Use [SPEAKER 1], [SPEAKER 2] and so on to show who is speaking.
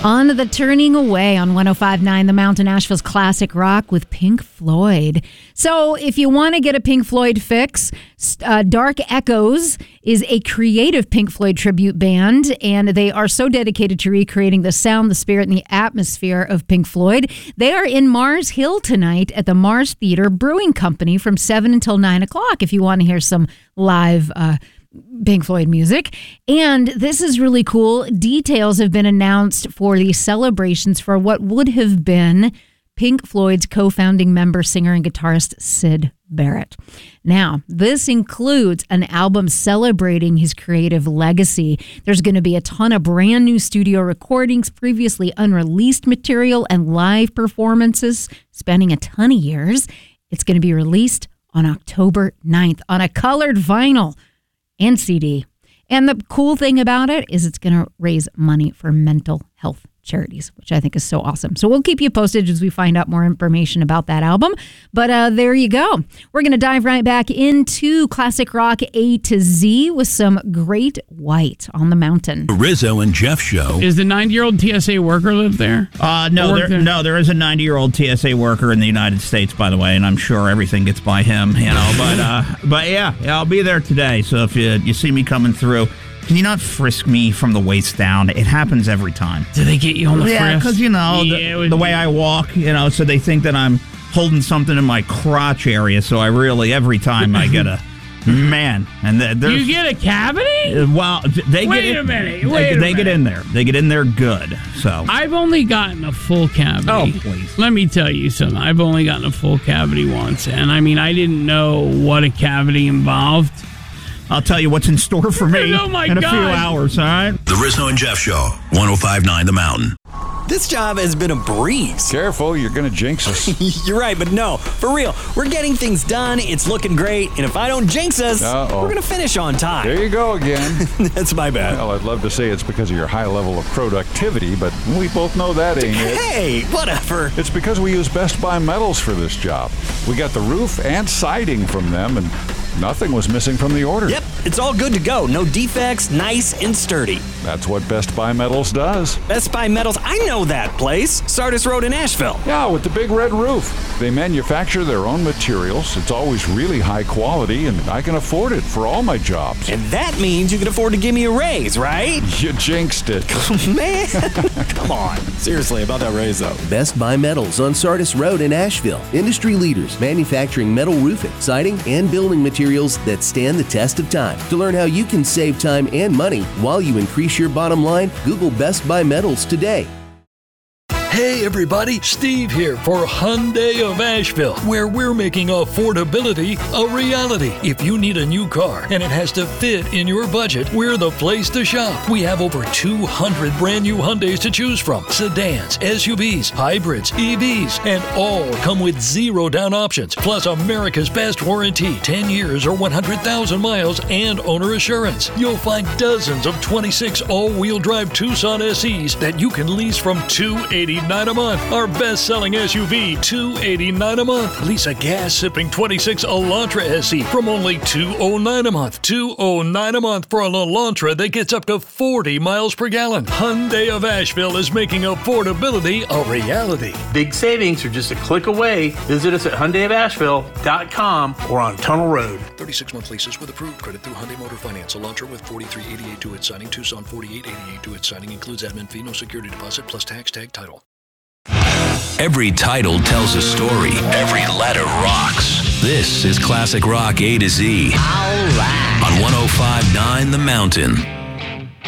[SPEAKER 1] On the Turning Away on 105.9 The Mountain, Asheville's classic rock with Pink Floyd. So if you want to get a Pink Floyd fix, Dark Echoes is a creative Pink Floyd tribute band, and they are so dedicated to recreating the sound, the spirit, and the atmosphere of Pink Floyd. They are in Mars Hill tonight at the Mars Theater Brewing Company from 7 until 9 o'clock if you want to hear some live Pink Floyd music. And this is really cool. Details have been announced for the celebrations for what would have been Pink Floyd's co-founding member, singer, and guitarist Syd Barrett. Now, this includes an album celebrating his creative legacy. There's going to be a ton of brand new studio recordings, previously unreleased material, and live performances spanning a ton of years. It's going to be released on October 9th on a colored vinyl and CD. And the cool thing about it is it's going to raise money for mental health charities, which I think is so awesome. So we'll keep you posted as we find out more information about that album. But there you go. We're going to dive right back into classic rock A to Z with some Great White on the Mountain.
[SPEAKER 2] The Rizzo and Jeff Show.
[SPEAKER 3] Is the 90-year-old TSA worker live there?
[SPEAKER 4] No, there is a 90-year-old TSA worker in the United States, by the way, and I'm sure everything gets by him, But yeah, I'll be there today. So if you see me coming through, can you not frisk me from the waist down? It happens every time.
[SPEAKER 3] Do they get you on the frisk?
[SPEAKER 4] Yeah, because, the way I walk, so they think that I'm holding something in my crotch area. So I really, every time I get a... Man, and
[SPEAKER 3] you get a cavity?
[SPEAKER 4] Well, they
[SPEAKER 3] Wait
[SPEAKER 4] get
[SPEAKER 3] a
[SPEAKER 4] in,
[SPEAKER 3] minute.
[SPEAKER 4] They get in there. They get in there good. So
[SPEAKER 3] I've only gotten a full cavity.
[SPEAKER 4] Oh, please.
[SPEAKER 3] Let me tell you something. I've only gotten a full cavity once, and I mean, I didn't know what a cavity involved.
[SPEAKER 4] I'll tell you what's in store for me in a few hours, all right?
[SPEAKER 2] The Rizzo and Jeff Show, 105.9 The Mountain.
[SPEAKER 5] This job has been a breeze.
[SPEAKER 6] Careful, you're going to jinx us.
[SPEAKER 5] You're right, but no, for real. We're getting things done, it's looking great, and if I don't jinx us, we're going to finish on time.
[SPEAKER 6] There you go again.
[SPEAKER 5] That's my bad.
[SPEAKER 6] Well, I'd love to say it's because of your high level of productivity, but we both know that ain't it.
[SPEAKER 5] Hey, whatever.
[SPEAKER 6] It's because we use Best Buy Metals for this job. We got the roof and siding from them, and nothing was missing from the order.
[SPEAKER 5] Yep, it's all good to go. No defects, nice and sturdy.
[SPEAKER 6] That's what Best Buy Metals does.
[SPEAKER 5] Best Buy Metals, I know that place. Sardis Road in Asheville.
[SPEAKER 6] Yeah, with the big red roof. They manufacture their own materials. It's always really high quality, and I can afford it for all my jobs.
[SPEAKER 5] And that means you can afford to give me a raise, right?
[SPEAKER 6] You jinxed it.
[SPEAKER 5] Man, come on. Seriously, about that raise, though.
[SPEAKER 7] Best Buy Metals on Sardis Road in Asheville. Industry leaders manufacturing metal roofing, siding, and building materials that stand the test of time. To learn how you can save time and money while you increase your bottom line, Google Best Buy Metals today.
[SPEAKER 8] Hey everybody, Steve here for Hyundai of Asheville, where we're making affordability a reality. If you need a new car and it has to fit in your budget, we're the place to shop. We have over 200 brand new Hyundais to choose from. Sedans, SUVs, hybrids, EVs, and all come with zero down options. Plus America's best warranty, 10 years or 100,000 miles and owner assurance. You'll find dozens of 26 all-wheel drive Tucson SEs that you can lease from $289 a month. Our best-selling SUV, $289 a month. Lease a gas-sipping 26 Elantra SE from only $209 a month. $209 a month for an Elantra that gets up to 40 miles per gallon. Hyundai of Asheville is making affordability a reality.
[SPEAKER 9] Big savings are just a click away. Visit us at HyundaiofAsheville.com or on Tunnel Road.
[SPEAKER 8] 36-month leases with approved credit through Hyundai Motor Finance. Elantra with 4388 to its signing. Tucson 4888 to its signing. Includes admin fee, no security deposit, plus tax tag title.
[SPEAKER 2] Every title tells a story. Every letter rocks. This is Classic Rock A to Z. All right. On 105.9 The Mountain.